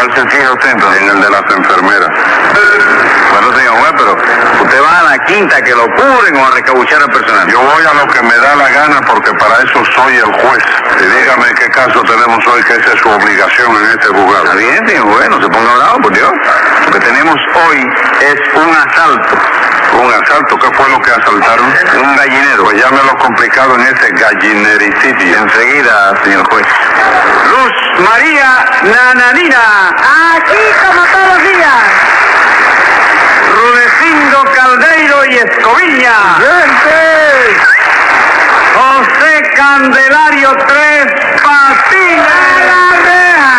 cuál se fija usted entonces? En el de las enfermeras. Bueno, señor juez, pero usted va a la quinta que lo cubren o a recabuchar al personal. Yo voy a lo que me da la gana porque para eso soy el juez. Y dígame qué caso tenemos hoy, que esa es su obligación en este juzgado. Está bien, señor juez, no se ponga bravo, por Dios. Lo que tenemos hoy es un asalto. ¿Un asalto? ¿Qué fue lo que asaltaron? Un gallinero. Pues llámelo complicado en ese gallinericidio. Enseguida, señor juez. Luz María Nananina. Aquí como todos los días. Rudecindo Caldeiro y Escoviña. ¡Gente! José Candelario Tres Patines. ¡A la reja!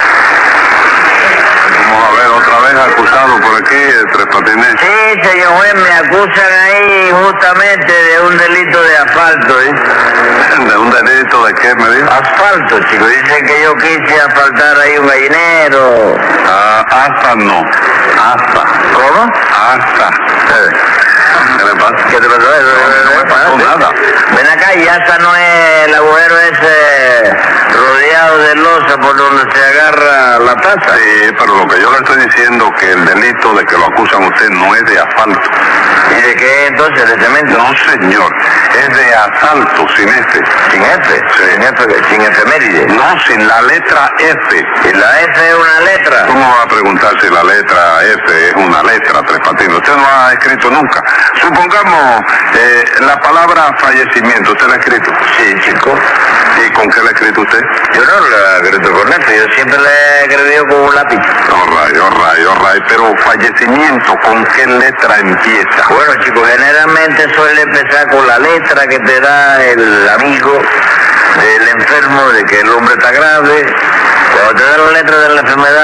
Vamos a ver, otra vez acusado por aquí, Tres Patines. Sí, señor juez, me acusan ahí justamente de un delito de asfalto, ¿eh? ¿De un delito de qué me dijo? Asfalto, chico. Dicen que yo quise asfaltar ahí un gallinero. Hasta no. Hasta. ¿Cómo? Hasta. ¿Qué le pasa? ¿Qué te pasó? No me pasó nada. Ven acá, y hasta no es el agujero ese rodeado de losa por donde se agarra la taza. Sí, pero lo que yo le estoy diciendo que el delito de que lo acusan a usted no es de asfalto. ¿Y de qué entonces? ¿De cemento? No, señor. Es de asalto, sin F. ¿Sin F? Sí. ¿Sin efeméride? No, sin la letra F. ¿Y la F es una letra? ¿Cómo va a preguntar si la letra F es una letra, Tres Patines? Usted no ha escrito nunca. Supongamos la palabra fallecimiento. ¿Usted la ha escrito? Sí, chico. ¿Y con qué la ha escrito usted? Yo no la he escrito con F, yo siempre la he escrito con un lápiz. All right. Pero fallecimiento, ¿con qué letra empieza? Bueno, chicos, generalmente suele empezar con la letra que te da el amigo del enfermo, de que el hombre está grave. Cuando te da la letra de la enfermedad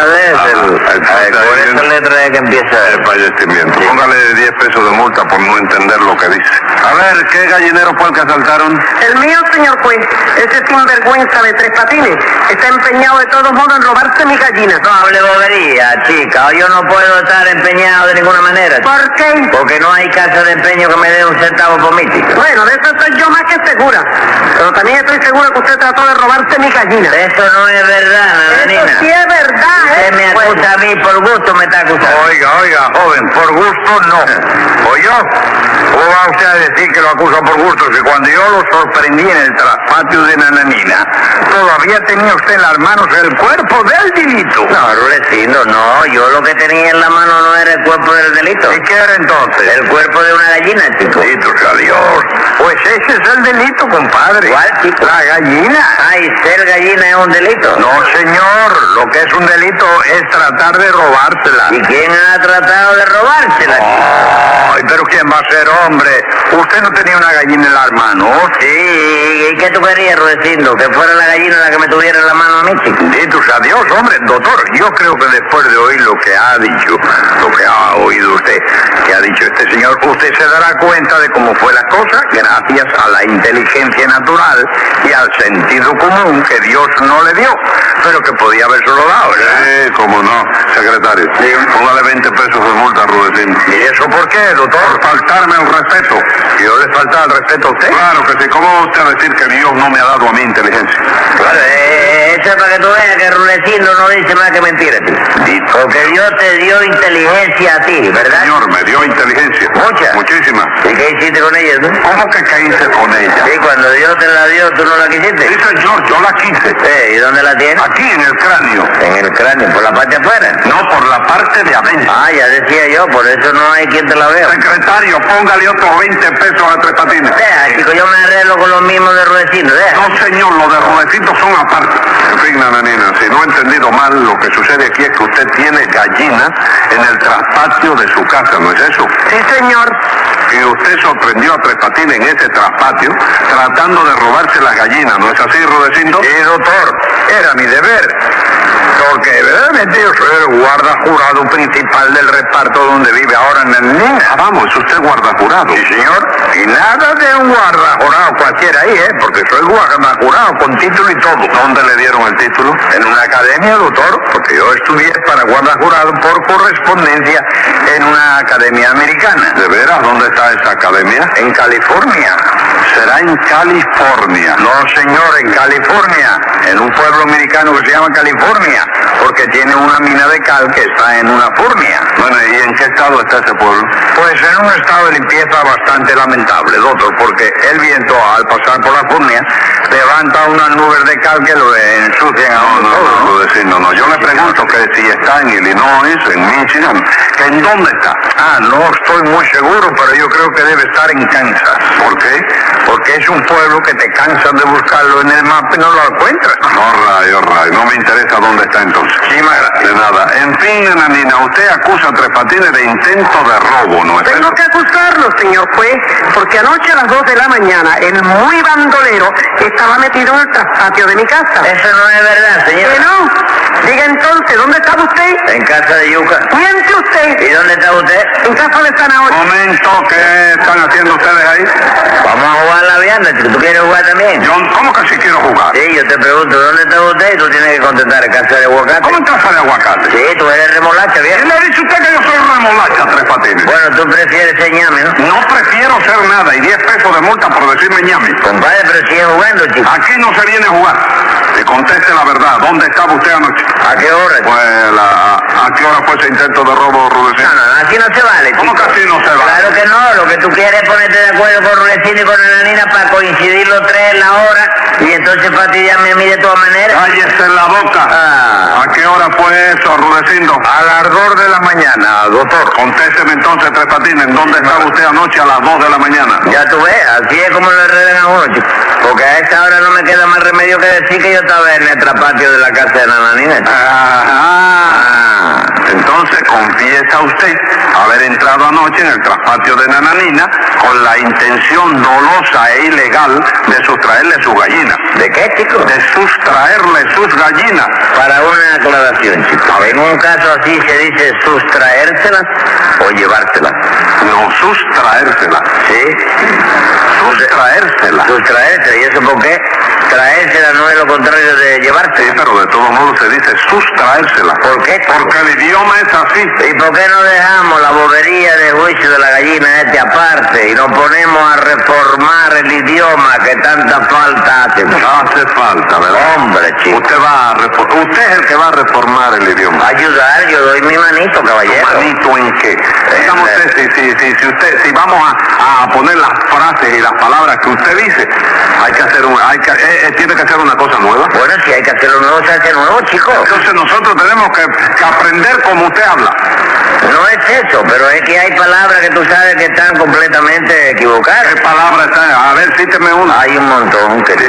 con esa letra es que empieza El fallecimiento. Sí. Póngale 10 pesos de multa por no entender lo que dice. A ver, ¿qué gallinero fue el que asaltaron? El mío, señor juez, ese sinvergüenza de Tres Patines está empeñado de todos modos en robarse mi gallina. No hable bobería, chica. Yo no puedo estar empeñado de ninguna manera. ¿Por qué? Porque no hay casa de empeño que me dé un centavo por mí, chica. Bueno, de eso estoy yo más que segura. Pero también estoy segura que usted trató de robarse mi gallina. Eso no es verdad, Nananina. Eso sí es verdad, Usted me acusa a mí por gusto, me está acusando. Oiga, joven, por gusto no. ¿Oyó? ¿Cómo va usted a decir que lo acusa por gusto? Si cuando yo lo sorprendí en el traspatio de Nananina, todavía tenía usted en las manos el cuerpo del delito. No, Rudecindo, no. Yo lo que tenía en la mano no era el cuerpo del delito. ¿Y qué era entonces? El cuerpo de una gallina, chico. Bendito sea Dios. Pues ese es el delito, compadre. ¿Cuál, chico? La gallina. Ay, ser gallina es un delito. No, señor. Lo que es un delito es tratar de robársela. ¿Y quién ha tratado de robársela, chico? Ay, pero ¿quién va a ser, hombre? Usted no tenía una gallina en las manos. Sí, ¿y qué tú querías, Rudecindo? ¿Que fuera la gallina la que me tuviera en la mano a mí, chico? Bendito sea Dios, hombre. Doctor, yo creo que después de oír lo que ha dicho, lo que ha oído usted, que ha dicho este señor, usted se dará cuenta de cómo fue la cosa gracias a la inteligencia natural y al sentido común que Dios no le dio, pero que podía habérselo dado, ¿verdad? Sí, cómo no, secretario. Sí. Póngale 20 pesos de multa, Rudecindo. ¿Y eso por qué, doctor? Por faltarme el respeto. ¿Yo le falta el respeto a usted? Claro que sí. ¿Cómo va usted a decir que Dios no me ha dado a mí inteligencia? Claro, eso es para que tú veas que Rudecindo no dice más que mentiras, tío. Porque Dios te dio inteligencia a ti, ¿verdad? Señor, me dio inteligencia. ¿Mucha? Muchísima. ¿Y qué hiciste con ella, tú? ¿Cómo que qué hice con ella? Sí, cuando Dios te la dio, ¿tú no la quisiste? Sí, señor, yo la quise. ¿Y dónde la tienes? Aquí, en el cráneo. En el cráneo, por la parte de afuera. No, por la parte de adentro. Ah, ya decía yo, por eso no hay quien te la vea. Secretario, póngale otros 20 pesos a Tres Patines. Deja, chico, yo me arreglo con los mismos de Rudecindo, deja. No, señor, los de Rudecindo son aparte. En fin, Nananina, si no he entendido mal, lo que sucede aquí es que usted tiene gallina en el traspatio de su casa, ¿no es eso? Sí, señor. Y usted sorprendió a Tres Patines en ese traspatio tratando de robarse las gallinas, ¿no es así, Rudecindo? Sí, doctor, era mi deber. Porque verdaderamente yo soy el guarda jurado principal del reparto donde vive ahora Nananina. Ah, vamos, es usted guarda jurado. Sí, señor. Y nada de un guarda jurado cualquiera ahí, porque soy guarda jurado con título y todo. ¿Dónde le dieron el título? En una academia, doctor, porque yo estudié para guarda jurado por correspondencia en una academia americana. ¿De veras? ¿Dónde está esa academia? En California. Será en California. No, señor, en California. En un pueblo americano que se llama California. porque tiene una mina de cal que está en una furnia. Bueno, ¿y en qué estado está ese pueblo? Pues en un estado de limpieza bastante lamentable, doctor, porque el viento, al pasar por la furnia, levanta unas nubes de cal que lo ensucian a uno todo. No. Yo le pregunto que si está en Illinois, en Michigan, que ¿en dónde está? No estoy muy seguro, pero yo creo que debe estar en Kansas. ¿Por qué? Porque es un pueblo que te cansas de buscarlo en el mapa y no lo encuentras. All right. No me interesa dónde está entonces. Sí, De nada. En fin, Nananina, usted acusa a Tres Patines de intento de robo, ¿no es Tengo eso? que acusarlo, señor juez, porque anoche a las 2 de la mañana el muy bandolero estaba metido en el traspatio de mi casa. Eso no es verdad, señor. ¿Que no? Diga entonces, ¿dónde estaba usted? En casa de yuca. Miente usted. ¿Y dónde está usted? En casa de zanahoria. Momento, ¿qué están haciendo ustedes ahí? Vamos a jugar la vianda, chico. ¿Tú quieres jugar también? ¿Cómo que si quiero jugar? Sí, yo te pregunto, ¿dónde está usted? Y tú tienes que contestar, ¿en casa de aguacate? ¿Cómo en casa de aguacate? Sí, tú eres remolacha, bien. ¿Quién le ha dicho usted que yo soy remolacha, Tres Patines? Bueno, tú prefieres ser ñame, ¿no? No prefiero ser nada y 10 pesos de multa por decirme ñame. Compadre, pero sigue jugando, chico. Aquí no se viene a jugar. Y conteste la verdad. ¿Dónde estaba usted anoche? ¿A qué hora, chico? Pues, ¿a qué hora fue ese intento de robo, Rudecindo? No, así no se vale, chico. ¿Cómo que así no se vale? Claro que no, lo que tú quieres es ponerte de acuerdo con Rudecindo y con Nananina para coincidir los tres en la hora y entonces fastidiarme a mí de todas maneras. ¡Cállese en la boca! ¿A qué hora fue eso, Rudecindo? A las 2 de la mañana, doctor. Contésteme entonces, Tres Patines, ¿dónde estaba usted anoche a las 2 de la mañana? Ya tú ves, así es como lo enredan a uno, chico. Porque a esta hora no me queda más remedio que decir que yo estaba en el trapatio de la casa de Nananina, chico. Entonces confiesa usted haber entrado anoche en el traspatio de Nananina con la intención dolosa e ilegal de sustraerle sus gallinas. ¿De qué, chico? De sustraerle sus gallinas. Para una aclaración, chico. En un caso así se dice sustraérselas o llevárselas. No, sustraérselas. ¿Sí? Sustraérselas. Sustraérselas. ¿Y eso por qué? Traérselas no es lo contrario de Sí, llevárselas. pero de todos modos se dice sustraérselas. ¿Por qué? Porque el idioma es así. ¿Y por qué no dejamos la bobería de juicio de la gallina aparte y nos ponemos a reformar el idioma que tanta falta hace? Hace falta, ¿verdad? Hombre, chico. Usted es el que va a reformar el idioma. Ayudar, yo doy mi manito, caballero. ¿Manito en qué? Dígame usted, si vamos a poner las frases y las palabras que usted dice, tiene que hacer una cosa nueva. Bueno, si hay que hacerlo nuevo, se hace nuevo, chico. Entonces nosotros tenemos que aprender como usted habla. No es eso, pero es que hay palabras que tú sabes que están completamente equivocadas. ¿Qué palabra está? A ver, cíteme una. Hay un montón que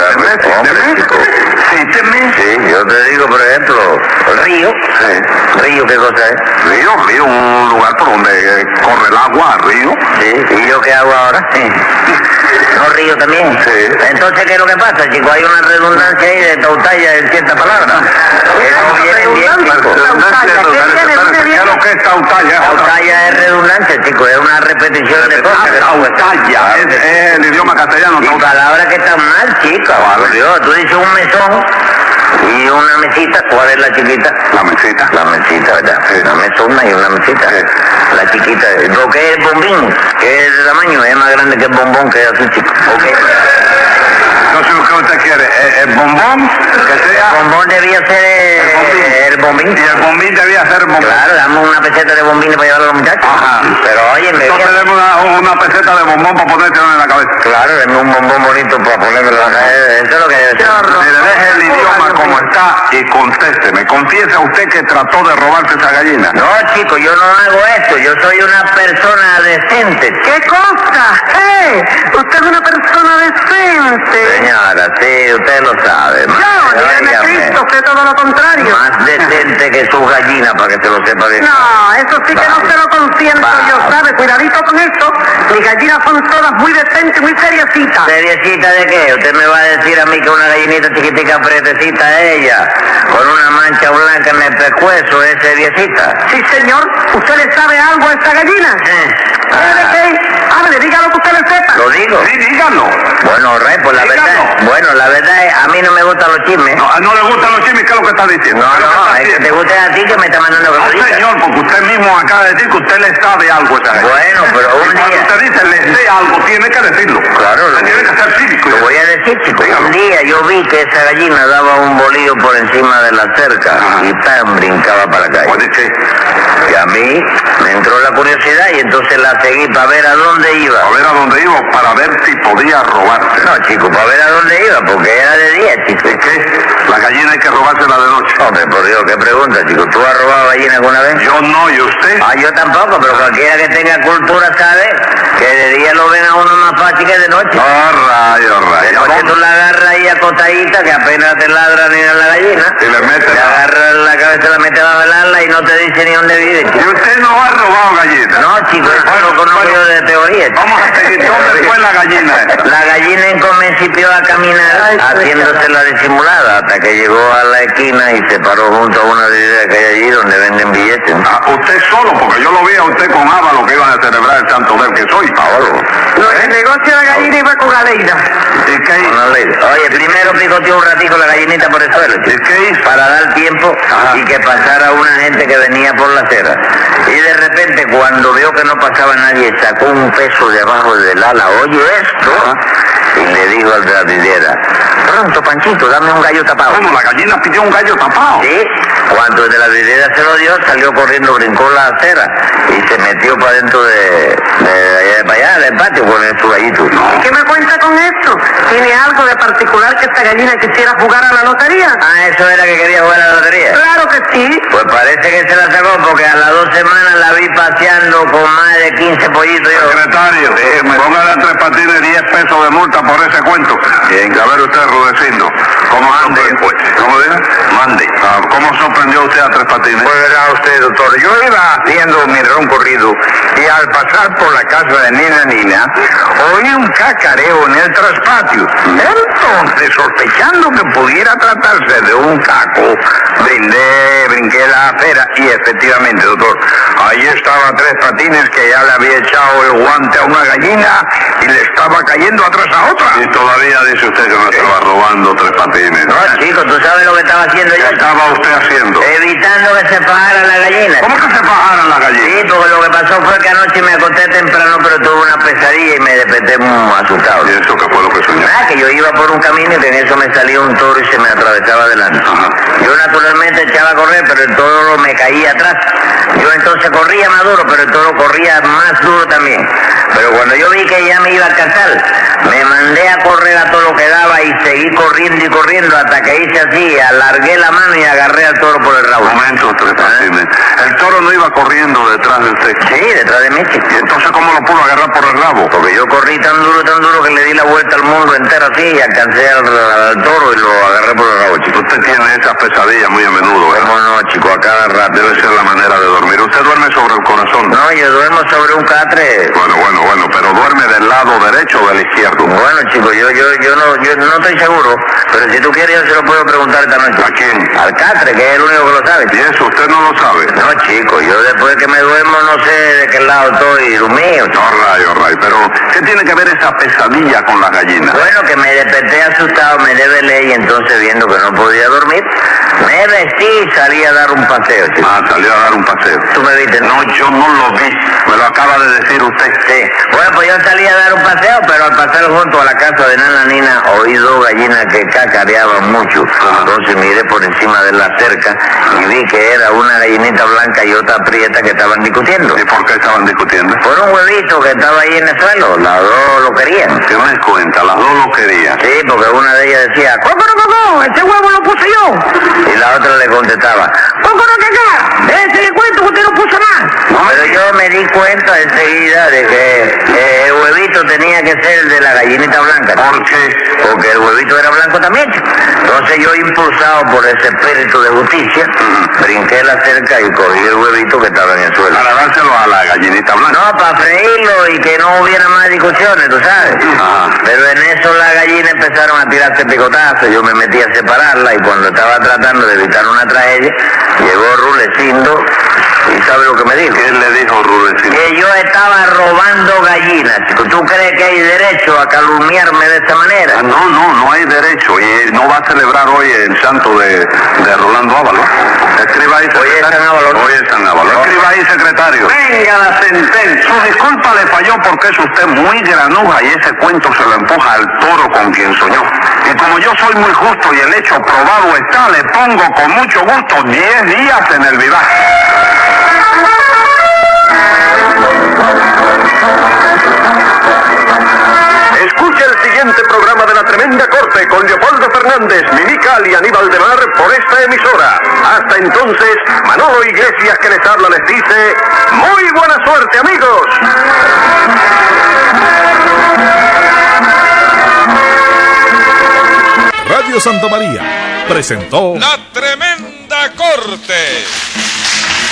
Cíteme. Sí, yo te digo, por ejemplo, río. Sí. ¿Río qué cosa es? Río, un lugar por donde corre el agua, río. Sí, ¿y yo qué hago ahora? ¿No río también? Sí. Entonces, ¿qué es lo que pasa, chico? Hay una redundancia ahí de tautalla en ciertas palabras. Que no vienen bien, chico. ¿Qué es lo que es tautalla? Tautalla es redundancia, chico, es una repetición de cosas. Tautalla, es el idioma castellano. Y palabras que están mal, chica. Por Dios, tú dices un mesón y una mesita. ¿Cuál es la chiquita? La mesita. La mesita, ¿verdad? Sí. Una mesona y una mesita. Sí. La chiquita. Lo que es el bombín, que es de tamaño, es más grande que el bombón, que es así, chico. Okay. Entonces, ¿qué usted quiere? ¿El bombón? Que sea... El bombón debía ser el bombín. Y el bombín debía ser bombón. Claro, damos una peseta de bombín para llevar a los muchachos. Ajá. Pero oye, me Entonces demos una peseta de bombón para ponértelo en la cabeza. Claro, denme un bombón bonito para ponerme en la cabeza. Eso es lo que debe ser. Mire, deje el idioma como está y contésteme. ¿Confiesa usted que trató de robarse esa gallina? No, chico, yo no hago esto. Yo soy una persona decente. ¿Qué cosa? Usted es una persona decente. Señora, sí, usted lo sabe. Yo, dígame Cristo, usted todo lo contrario. Más decente que sus gallinas, para que se lo sepa bien. No, eso sí que no se lo consiento yo, ¿sabe? Cuidadito con eso. Mis gallinas son todas muy decentes, muy seriecitas. ¿Seriecita de qué? Usted me va a decir a mí que una gallinita chiquitica pretecita ella, con una mancha blanca en el pescuezo, es seriecita. Sí, señor. ¿Usted le sabe algo a esta gallina? ¿Sabe qué? Hable, diga lo que usted le sepa. ¿Lo digo? Sí, díganlo. Bueno, Rey, pues la Dígalo. verdad, bueno, la verdad a mí no me gustan los chismes. No le gustan los chismes, ¿qué es lo que está diciendo? No, es que te guste a ti que me está mandando No, cositas. señor, porque usted mismo acaba de decir que usted le sabe algo a esa gallina. Bueno, pero un Cuando día... usted dice le sé algo, tiene que decirlo. Claro, Usted tiene que ser cívico. Lo voy a decir, chico. Un día yo vi que esa gallina daba un bolillo por encima de la cerca y ¡pam! Brincaba para la calle. Oye, ¿qué? Y a mí me entró la curiosidad y entonces la seguí para ver a dónde iba. A ver a dónde iba, para ver si podía robarse. No, chico, para ver a dónde iba, porque era de día, chico. ¿Y qué? La gallina hay que robársela de noche. Hombre, por Dios, qué pregunta, chico. ¿Tú has robado gallina alguna vez? Yo no, ¿y usted? Ah, yo tampoco, pero cualquiera que tenga cultura sabe que de día lo ven a uno más fácil que de noche. Rayo. De noche tú la agarras ahí acostadita, que apenas te ladra ni a la gallina. Y le mete Le agarras la cabeza, la mete a velarla y no te dice ni dónde vive, ¿Y chico. usted no ha robado gallina? No, chico, eso lo conozco yo de teoría, chico. Vamos a seguir. ¿Dónde fue la gallina esta? La gallina principió a caminar haciéndose la disimulada hasta que llegó a la esquina y se paró junto a una vidriera que hay allí donde venden billetes. Ah, usted solo, porque yo lo vi a usted con Ávalo que iban a celebrar el santo del que soy. Ávalo. No, el negocio de la gallina iba con Aleida. ¿Y qué hizo? Oye, primero picoteó un ratico la gallinita por el suelo, ¿Y chico, qué hizo? para dar tiempo y que pasara una gente que venía por la acera. Y de repente, cuando vio que no pasaba nadie, sacó un peso de abajo del ala. Oye, esto. Y le dijo al de la vidriera: pronto, Panchito, dame un gallo tapado. Bueno, la gallina pidió un gallo tapado. Sí, cuando el de la vidriera se lo dio, salió corriendo, brincó la acera y se metió para dentro para allá, del patio, con su gallito. ¿Qué me cuenta con esto? ¿Tiene algo de particular que esta gallina quisiera jugar a la lotería? Ah, eso era que quería jugar a la lotería. Claro que sí. Pues parece que se la sacó porque a las 2 semanas la vi paseando con más de 15 pollitos. Yo. Secretario, póngale a Tres Patines 10 pesos de multa por ese cuento. Bien. A ver usted, Rudecindo, ¿cómo ande? ¿Cómo dice? Mande. ¿Cómo sorprendió usted a Tres Patines? Pues verá usted, doctor, yo iba haciendo mi recorrido y al pasar por la casa de Nina, oí un cacareo en el traspatio. Entonces, sospechando que pudiera tratarse de un caco, brinqué la acera y efectivamente, doctor, ahí estaba Tres Patines que ya le había echado el guante a una gallina y le estaba cayendo atrás a otra. Y todavía dice usted que no estaba robando Tres Patines. No, chico, ¿tú sabes lo que estaba haciendo ¿Qué yo? estaba usted haciendo? Evitando que se pagara la gallina. ¿Cómo que se bajaran las gallinas? Sí, porque lo que pasó fue que anoche me acosté temprano, pero tuve una pesadilla y me desperté muy asustado. ¿Y eso qué fue lo que soñó? Nada, que yo iba por un camino y en eso me salía un toro y se me atravesaba delante. Ajá. Yo naturalmente echaba a correr, pero el toro me caía atrás. Yo entonces corría más duro, pero el toro corría más duro también. Pero cuando yo vi que ya me iba a alcanzar, me mandé a correr a todo lo que daba y seguí corriendo y corriendo hasta que hice así, alargué la mano y agarré al toro por el rabo. Momento, Tres Patines. El toro no iba corriendo detrás de usted. Sí, detrás de mí, chico. ¿Y entonces cómo lo pudo agarrar por el rabo? Porque yo corrí tan duro que le di la vuelta al mundo entero así y alcancé al toro y lo agarré por el rabo, chico. Usted tiene esas pesadillas muy a menudo, ¿verdad? ¿Cómo no, chico? A cada rato. Debe ser la manera de dormir. ¿Usted duerme sobre el corazón? No, yo duermo sobre un catre. Bueno, pero duerme del lado derecho o del izquierdo. Bueno, chico, yo no estoy seguro, pero si tú quieres yo se lo puedo preguntar esta noche. ¿A quién? Al catre, que es el único que lo sabe. ¿Y eso usted no lo sabe? No, chico, yo después que me duermo no sé de qué lado estoy dormido. All right. Pero, ¿qué tiene que ver esa pesadilla con las gallinas? Bueno, que me desperté asustado, me desvelé y entonces viendo que no podía dormir, me vestí y salí a dar un paseo, chico. Ah, salió a dar un paseo. ¿Tú me viste? No, yo no lo vi. Me lo acaba de decir usted. Sí. Bueno, pues yo salí a dar un paseo, pero al pasar junto a la casa de Nana Nina oí 2 gallinas que cacareaban mucho. Entonces miré por encima de la cerca y vi que era una gallinita blanca y otra prieta que estaban discutiendo. ¿Y por qué estaban discutiendo? Por un huevito que estaba ahí en el suelo, las dos lo querían. ¿Qué me cuenta? Las dos lo querían. Sí, porque una de ellas decía, ¡Cócoro, ese huevo lo puse yo! Y la otra le contestaba, ¡Cócoro, cacá! ¡Ese le cuento que usted no puso nada! Pero yo me di cuenta enseguida de que el huevito tenía que ser el de la gallinita blanca. ¿Por qué? Porque el huevito era blanco también. Entonces yo, impulsado por ese espíritu de justicia, brinqué la cerca y cogí el huevito que estaba en el suelo. Para dárselo a la gallinita blanca. No, para freírlo y que no hubiera más discusiones, tú sabes. Pero en eso las gallinas empezaron a tirarse picotazos, yo me metí a separarla y cuando estaba tratando de evitar una tragedia, llegó Rulecindo ¿Y sabe lo que me dijo? ¿Quién le dijo, Rudecindo? Que yo estaba robando gallinas. ¿Tú crees que hay derecho a calumniarme de esta manera? No hay derecho. Y no va a celebrar hoy el santo de Rolando Ábalos. Escriba ahí, secretario. Hoy es San Ábalos. Hoy es San Ábalos. Escriba ahí, secretario. Venga la sentencia. Su disculpa le falló porque es usted muy granuja y ese cuento se lo empuja al toro con quien soñó. Y como yo soy muy justo y el hecho probado está, le pongo con mucho gusto 10 días en el vivaje. Escucha el siguiente programa de La Tremenda Corte con Leopoldo Fernández, Mimical y Aníbal de Mar por esta emisora. Hasta entonces, Manolo Iglesias, que les habla, les dice muy buena suerte, amigos. Radio Santa María presentó La Tremenda Corte.